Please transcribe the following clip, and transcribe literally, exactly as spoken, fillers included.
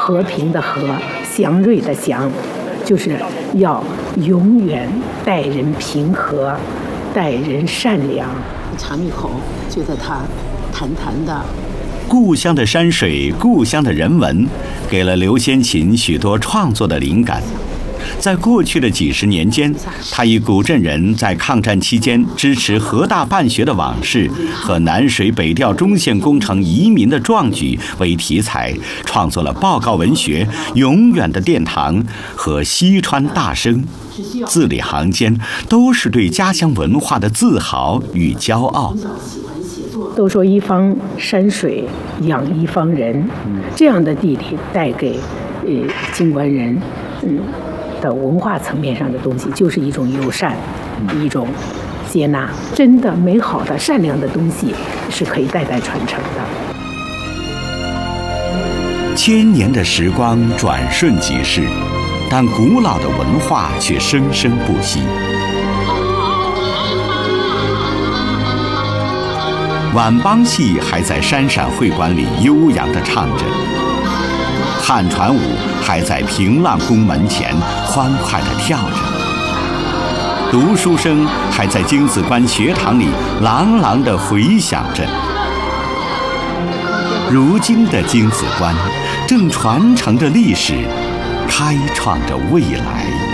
和平的和，祥瑞的祥，就是要永远待人平和，待人善良。 尝一口，觉得它弹弹的。 故乡的山水，故乡的人文，给了刘先琴许多创作的灵感。在过去的几十年间，他以古镇人在抗战期间支持河大办学的往事和南水北调中线工程移民的壮举为题材，创作了报告文学《永远的殿堂》和《西川大声》，字里行间都是对家乡文化的自豪与骄傲。 都说一方山水养一方人，这样的地理带给呃金关人嗯的文化层面上的东西，就是一种友善，一种接纳。真的美好的善良的东西是可以代代传承的。 千年的时光转瞬即逝，但古老的文化却生生不息。晚邦戏还在山陕会馆里悠扬地唱着，汉传舞还在平浪宫门前欢快地跳着，读书声还在京子关学堂里朗朗地回响着。如今的京子关正传承着历史，开创着未来。